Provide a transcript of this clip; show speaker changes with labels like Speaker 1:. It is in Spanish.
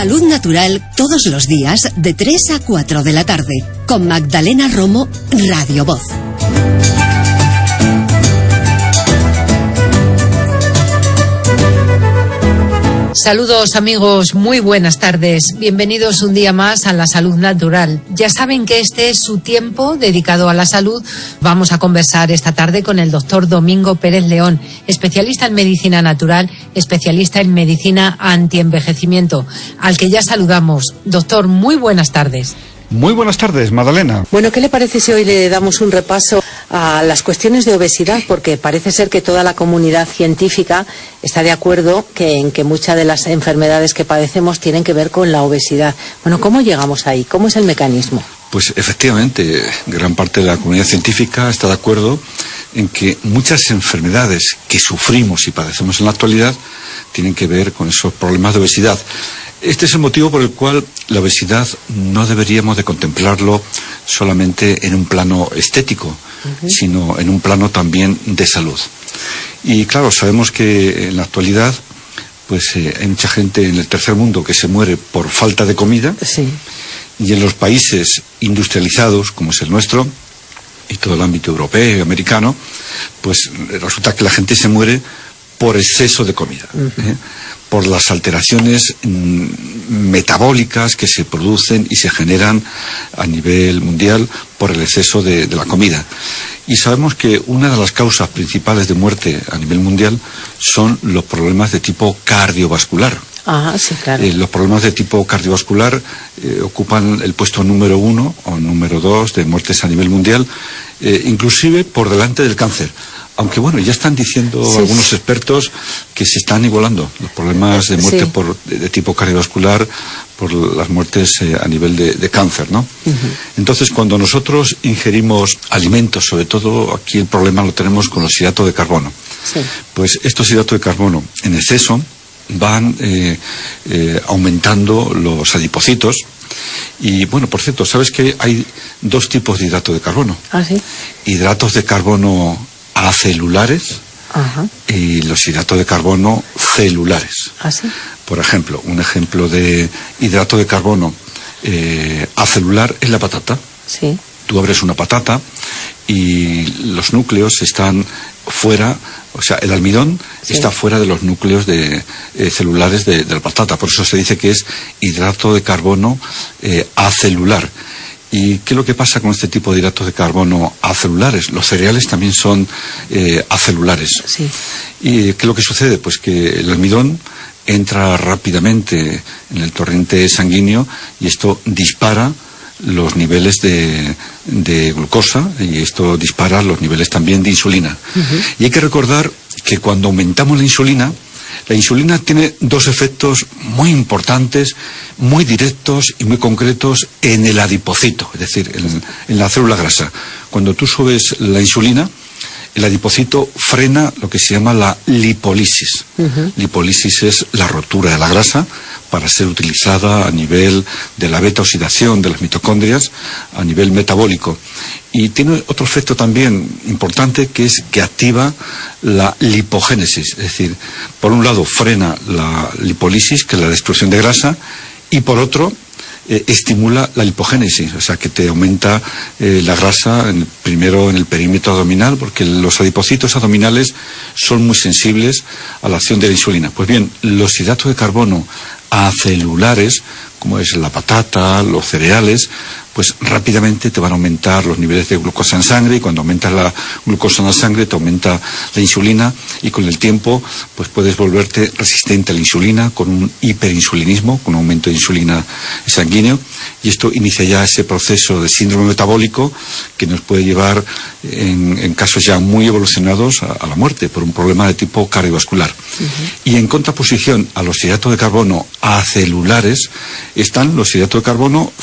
Speaker 1: Salud Natural todos los días de 3 a 4 de la tarde con Magdalena Romo, Radio Voz.
Speaker 2: Saludos amigos, muy buenas tardes. Bienvenidos un día más a la Salud Natural. Ya saben que este es su tiempo dedicado a la salud. Vamos a conversar esta tarde con el doctor Domingo Pérez León, especialista en medicina natural, especialista en medicina antienvejecimiento, al que ya saludamos. Doctor, muy buenas tardes.
Speaker 3: Muy buenas tardes, Magdalena.
Speaker 4: Bueno, ¿qué le parece si hoy le damos un repaso a las cuestiones de obesidad? Porque parece ser que toda la comunidad científica está de acuerdo en que muchas de las enfermedades que padecemos tienen que ver con la obesidad. Bueno, ¿cómo llegamos ahí? ¿Cómo es el mecanismo?
Speaker 3: Pues efectivamente, gran parte de la comunidad científica está de acuerdo en que muchas enfermedades que sufrimos y padecemos en la actualidad tienen que ver con esos problemas de obesidad. Este es el motivo por el cual la obesidad no deberíamos de contemplarlo solamente en un plano estético, sino en un plano también de salud. Y claro, sabemos que en la actualidad pues hay mucha gente en el tercer mundo que se muere por falta de comida.
Speaker 4: Sí.
Speaker 3: Y en los países industrializados, como es el nuestro, y todo el ámbito europeo y americano, pues resulta que la gente se muere por exceso de comida, por las alteraciones metabólicas que se producen y se generan a nivel mundial por el exceso de la comida. Y sabemos que una de las causas principales de muerte a nivel mundial son los problemas de tipo cardiovascular.
Speaker 4: Ah, sí, claro.
Speaker 3: Los problemas de tipo cardiovascular ocupan el puesto número 1 o número 2 de muertes a nivel mundial, inclusive por delante del cáncer. Aunque bueno, ya están diciendo algunos expertos que se están igualando los problemas de muerte de tipo cardiovascular por las muertes a nivel de cáncer, ¿no? Entonces, cuando nosotros ingerimos alimentos, sobre todo aquí el problema lo tenemos con los hidratos de carbono. Sí. Pues estos hidratos de carbono en exceso van aumentando los adipocitos. Y bueno, por cierto, ¿sabes que hay dos tipos de hidratos de carbono?
Speaker 4: Ah, sí.
Speaker 3: Hidratos de carbono acelulares y los hidratos de carbono celulares.
Speaker 4: ¿Ah, sí?
Speaker 3: Por ejemplo, un ejemplo de hidrato de carbono acelular es la patata.
Speaker 4: Sí.
Speaker 3: Tú abres una patata y los núcleos están fuera, o sea, el almidón está fuera de los núcleos celulares de la patata. Por eso se dice que es hidrato de carbono acelular. ¿Y qué es lo que pasa con este tipo de hidratos de carbono acelulares? Los cereales también son acelulares.
Speaker 4: Sí.
Speaker 3: ¿Y qué es lo que sucede? Pues que el almidón entra rápidamente en el torrente sanguíneo y esto dispara los niveles de glucosa y esto dispara los niveles también de insulina. Y hay que recordar que cuando aumentamos la insulina tiene dos efectos muy importantes, muy directos y muy concretos en el adipocito, es decir, en la célula grasa. Cuando tú subes la insulina, el adipocito frena lo que se llama la lipólisis. Lipólisis es la rotura de la grasa para ser utilizada a nivel de la beta oxidación de las mitocondrias, a nivel metabólico. Y tiene otro efecto también importante, que es que activa la lipogénesis. Es decir, por un lado frena la lipólisis, que es la destrucción de grasa, y por otro estimula la lipogénesis, o sea que te aumenta la grasa primero en el perímetro abdominal, porque los adipocitos abdominales son muy sensibles a la acción de la insulina. Pues bien, los hidratos de carbono acelulares, como es la patata, los cereales, pues rápidamente te van a aumentar los niveles de glucosa en sangre, y cuando aumentas la glucosa en la sangre te aumenta la insulina, y con el tiempo pues puedes volverte resistente a la insulina con un hiperinsulinismo, con un aumento de insulina sanguíneo, y esto inicia ya ese proceso de síndrome metabólico que nos puede llevar en casos ya muy evolucionados a la muerte por un problema de tipo cardiovascular. Y en contraposición a los hidratos de carbono acelulares están los hidratos de carbono